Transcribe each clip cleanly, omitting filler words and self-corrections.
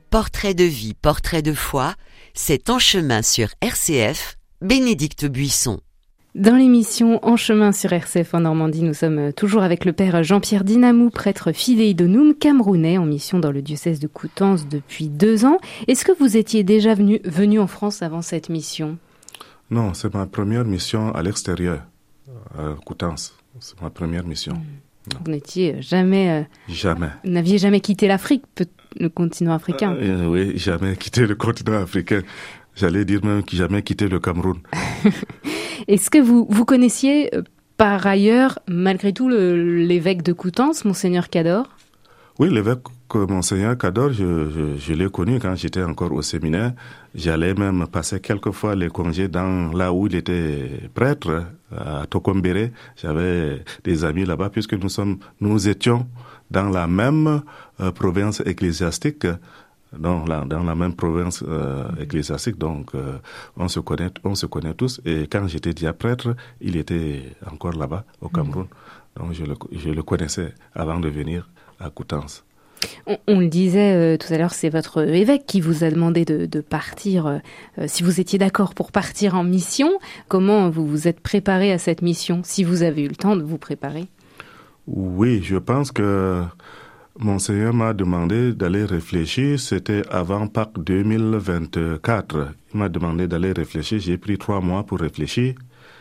Portrait de vie, portrait de foi, c'est En chemin sur RCF, Bénédicte Buisson. Dans l'émission En chemin sur RCF en Normandie, nous sommes toujours avec le père Jean-Pierre Dinamou, prêtre fidei donum camerounais en mission dans le diocèse de Coutances depuis 2 ans. Est-ce que vous étiez déjà venu en France avant cette mission ? Non, c'est ma première mission à l'extérieur, à Coutances. C'est ma première mission. Vous n'étiez jamais... Jamais. Vous n'aviez jamais quitté l'Afrique, le continent africain. Oui, jamais quitté le continent africain. J'allais dire même que jamais quitté le Cameroun. Est-ce que vous connaissiez par ailleurs, malgré tout, l'évêque de Coutances, Monseigneur Cador ? Oui, l'évêque Monseigneur Cador, je l'ai connu quand j'étais encore au séminaire. J'allais même passer quelques fois les congés là où il était prêtre, à Tokombéré. J'avais des amis là-bas puisque nous étions dans la même province ecclésiastique. Dans la même province ecclésiastique, donc on se connaît tous. Et quand j'étais déjà prêtre, il était encore là-bas au Cameroun. Donc je le connaissais avant de venir à Coutances. On le disait tout à l'heure, c'est votre évêque qui vous a demandé de partir, si vous étiez d'accord pour partir en mission. Comment vous vous êtes préparé à cette mission, si vous avez eu le temps de vous préparer ? Oui, je pense que Monseigneur m'a demandé d'aller réfléchir, c'était avant Pâques 2024. Il m'a demandé d'aller réfléchir, j'ai pris 3 mois pour réfléchir.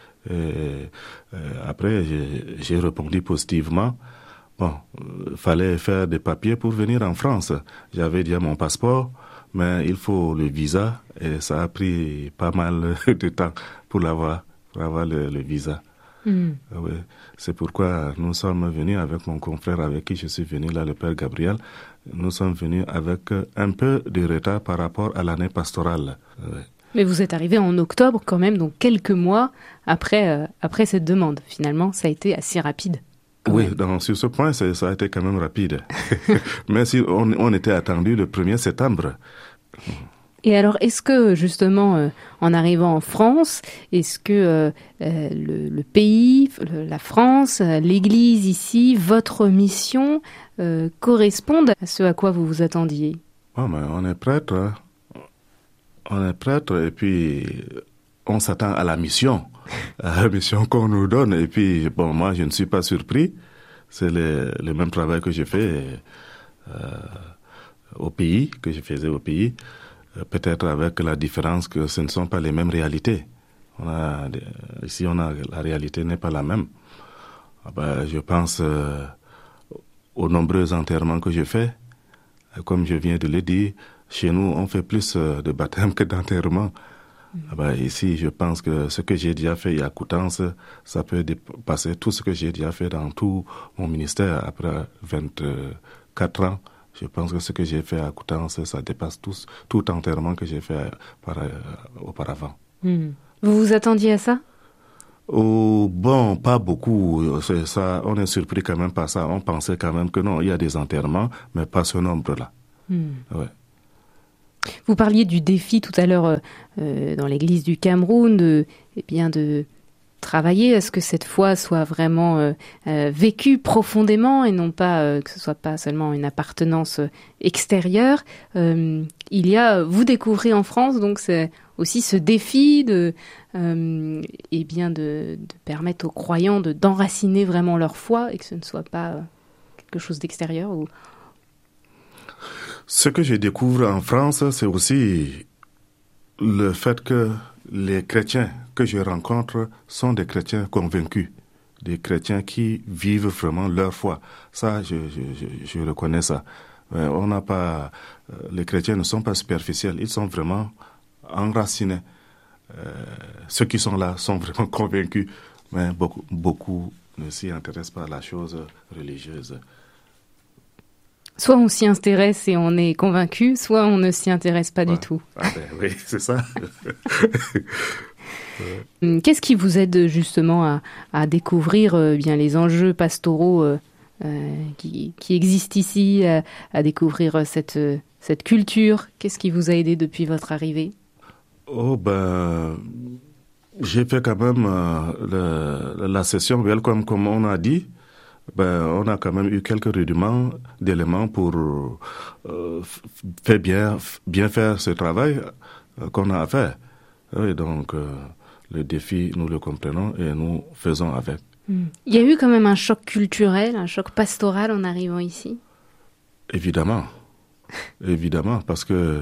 Après, j'ai répondu positivement. Bon, fallait faire des papiers pour venir en France. J'avais déjà mon passeport, mais il faut le visa et ça a pris pas mal de temps pour avoir le visa. Oui, c'est pourquoi nous sommes venus avec mon confrère avec qui je suis venu là, le Père Gabriel. Nous sommes venus avec un peu de retard par rapport à l'année pastorale. Oui. Mais vous êtes arrivé en octobre quand même, donc quelques mois après cette demande. Finalement, ça a été assez rapide. Oui, sur ce point, ça a été quand même rapide. Mais si on était attendu le 1er septembre. Et alors, est-ce que, justement, en arrivant en France, est-ce que le pays, la France, l'Église ici, votre mission correspondent à ce à quoi vous vous attendiez ? Mais on est prêtre. Hein. On est prêtre et puis on s'attend à la mission qu'on nous donne. Et puis, moi, je ne suis pas surpris. C'est le même travail que j'ai fait au pays, que je faisais au pays. Peut-être avec la différence que ce ne sont pas les mêmes réalités. Ici, la réalité n'est pas la même. Je pense aux nombreux enterrements que je fais. Comme je viens de le dire, chez nous, on fait plus de baptêmes que d'enterrements. Ici, je pense que ce que j'ai déjà fait à Coutances, ça peut dépasser tout ce que j'ai déjà fait dans tout mon ministère après 24 ans. Je pense que ce que j'ai fait à Coutances, ça dépasse tout enterrement que j'ai fait auparavant. Vous vous attendiez à ça ? Pas beaucoup. C'est ça, on est surpris quand même par ça. On pensait quand même que non, il y a des enterrements, mais pas ce nombre-là. Ouais. Vous parliez du défi tout à l'heure dans l'église du Cameroun, de travailler à ce que cette foi soit vraiment vécue profondément et non pas que ce soit pas seulement une appartenance extérieure. Vous découvrez en France, donc c'est aussi ce défi de permettre aux croyants d'enraciner vraiment leur foi et que ce ne soit pas quelque chose d'extérieur. Ce que je découvre en France, c'est aussi le fait que les chrétiens que je rencontre sont des chrétiens convaincus, des chrétiens qui vivent vraiment leur foi. Ça, je reconnais ça. Les chrétiens ne sont pas superficiels, ils sont vraiment enracinés. Ceux qui sont là sont vraiment convaincus, mais beaucoup ne s'y intéressent pas à la chose religieuse. Soit on s'y intéresse et on est convaincu, soit on ne s'y intéresse pas du tout. Oui, c'est ça. Qu'est-ce qui vous aide justement à découvrir les enjeux pastoraux qui existent ici, à découvrir cette culture ? Qu'est-ce qui vous a aidé depuis votre arrivée ? J'ai fait quand même la session Welcome, comme on a dit. On a quand même eu quelques rudiments d'éléments pour fait bien faire ce travail qu'on a à faire. Oui, donc le défi, nous le comprenons et nous faisons avec. Il y a eu quand même un choc culturel, un choc pastoral en arrivant ici? Évidemment, parce que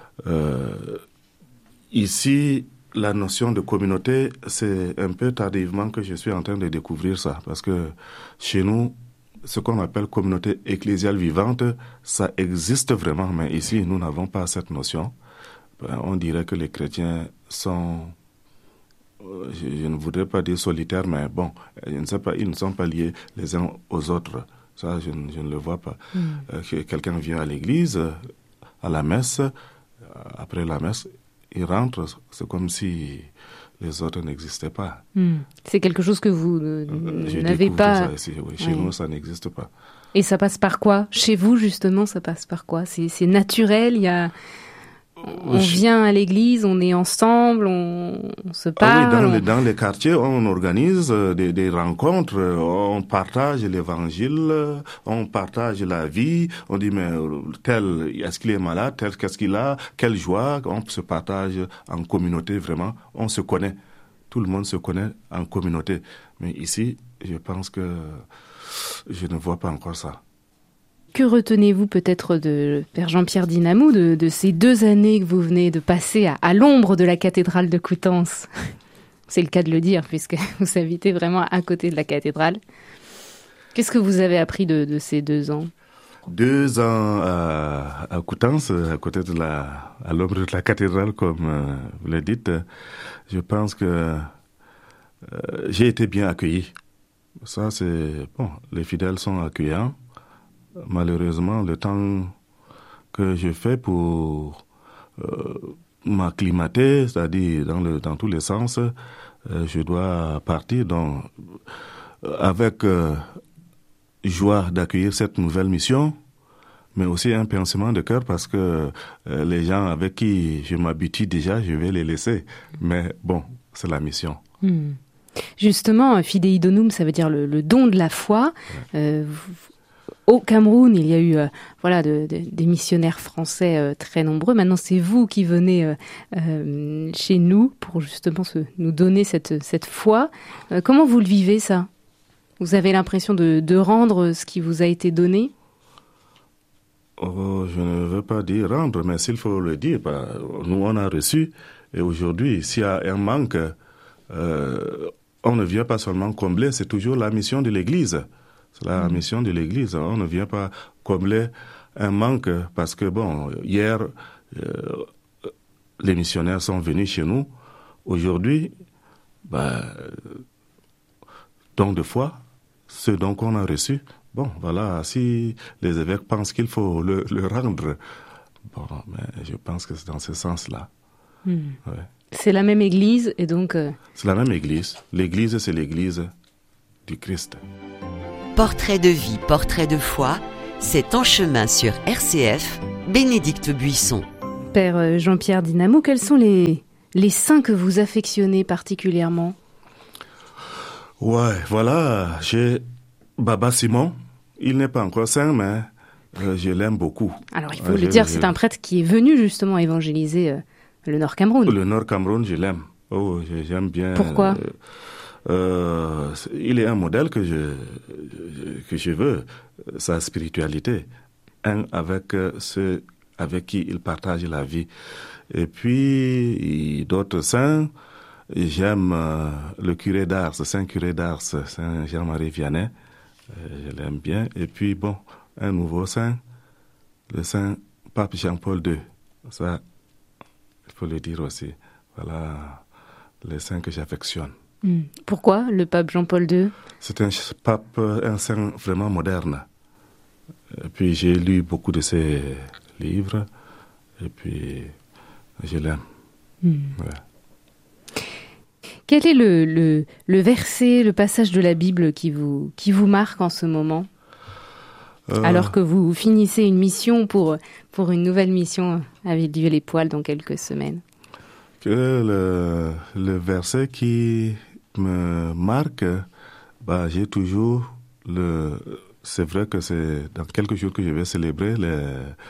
ici, la notion de communauté, c'est un peu tardivement que je suis en train de découvrir ça, parce que chez nous, ce qu'on appelle communauté ecclésiale vivante, ça existe vraiment, mais ici, nous n'avons pas cette notion. On dirait que les chrétiens sont, je ne voudrais pas dire solitaires, mais bon, je ne sais pas, ils ne sont pas liés les uns aux autres. Ça, je ne le vois pas. Quelqu'un vient à l'église, à la messe, après la messe, il rentre, c'est comme si les autres n'existaient pas. C'est quelque chose que vous n'avez pas... Ça ici, oui. Chez nous, ça n'existe pas. Et ça passe par quoi? Chez vous, justement, ça passe par quoi? C'est naturel, il y a... On vient à l'église, on est ensemble, on se parle. Oui, dans les quartiers, on organise des rencontres, on partage l'évangile, on partage la vie. On dit, mais tel, est-ce qu'il est malade, tel, qu'est-ce qu'il a, quelle joie. On se partage en communauté, vraiment. On se connaît. Tout le monde se connaît en communauté. Mais ici, je pense que je ne vois pas encore ça. Que retenez-vous peut-être de Père Jean-Pierre Dinamou, de ces 2 années que vous venez de passer à l'ombre de la cathédrale de Coutances? C'est le cas de le dire, puisque vous habitez vraiment à côté de la cathédrale. Qu'est-ce que vous avez appris de ces 2 ans? 2 ans à Coutances, à côté à l'ombre de la cathédrale, comme vous le dites. Je pense que j'ai été bien accueilli. Ça, c'est bon. Les fidèles sont accueillants. Malheureusement, le temps que je fais pour m'acclimater, c'est-à-dire dans tous les sens, je dois partir. Donc, avec joie d'accueillir cette nouvelle mission, mais aussi un pincement de cœur parce que les gens avec qui je m'habitue déjà, je vais les laisser. Mais bon, c'est la mission. Justement, Fidei Donum, ça veut dire le don de la foi. Au Cameroun, il y a eu des missionnaires français très nombreux. Maintenant, c'est vous qui venez chez nous pour justement nous donner cette foi. Comment vous le vivez, ça? Vous avez l'impression de rendre ce qui vous a été donné? Oh, je ne veux pas dire rendre, mais s'il faut le dire, nous on a reçu. Et aujourd'hui, s'il y a un manque, on ne vient pas seulement combler, c'est toujours la mission de l'Église. C'est la mission de l'Église. On ne vient pas combler un manque parce que, bon, hier, les missionnaires sont venus chez nous. Aujourd'hui, don de foi, ce don qu'on a reçu, bon, voilà, si les évêques pensent qu'il faut le rendre, bon, mais je pense que c'est dans ce sens-là. Ouais. C'est la même Église et donc... C'est la même Église. L'Église, c'est l'Église du Christ. Portrait de vie, portrait de foi, c'est En chemin sur RCF, Bénédicte Buisson. Père Jean-Pierre Dinamou, quels sont les saints que vous affectionnez particulièrement? Ouais, voilà, j'ai Baba Simon. Il n'est pas encore saint, mais je l'aime beaucoup. Alors il faut le dire, c'est un prêtre qui est venu justement évangéliser le Nord Cameroun. Le Nord Cameroun, je l'aime. Oh, j'aime bien. Pourquoi? Il est un modèle que je veux, sa spiritualité, avec ceux avec qui il partage la vie. Et puis, d'autres saints, j'aime le curé d'Ars, Saint curé d'Ars, Saint Jean-Marie Vianney, je l'aime bien. Et puis, bon, un nouveau saint, le Saint Pape Jean-Paul II, ça, il faut le dire aussi. Voilà les saints que j'affectionne. Pourquoi le pape Jean-Paul II? C'est un saint vraiment moderne. Et puis j'ai lu beaucoup de ses livres et puis je l'aime. Ouais. Quel est le verset, le passage de la Bible qui vous marque en ce moment? Alors que vous finissez une mission pour une nouvelle mission à Villedieu-les-Poêles dans quelques semaines. Le verset qui me marque, j'ai toujours c'est vrai que c'est dans quelques jours que je vais célébrer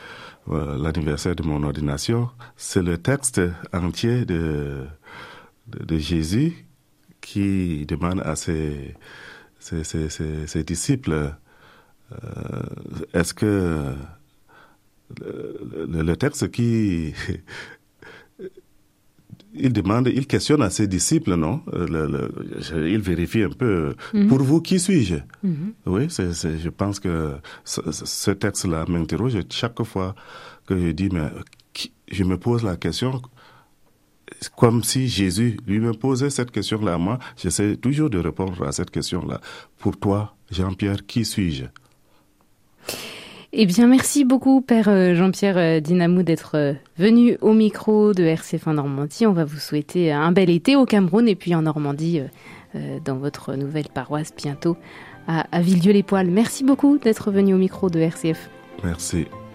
l'anniversaire de mon ordination, c'est le texte entier de Jésus qui demande à ses disciples, est-ce que le texte qui... il questionne à ses disciples, non? Il vérifie un peu. Pour vous, qui suis-je? Oui, je pense que ce texte-là m'interroge chaque fois que je dis, mais je me pose la question, comme si Jésus lui me posait cette question-là à moi. J'essaie toujours de répondre à cette question-là. Pour toi, Jean-Pierre, qui suis-je? Eh bien, merci beaucoup, Père Jean-Pierre Dinamou, d'être venu au micro de RCF en Normandie. On va vous souhaiter un bel été au Cameroun et puis en Normandie, dans votre nouvelle paroisse, bientôt à Villedieu-les-Poêles. Merci beaucoup d'être venu au micro de RCF. Merci.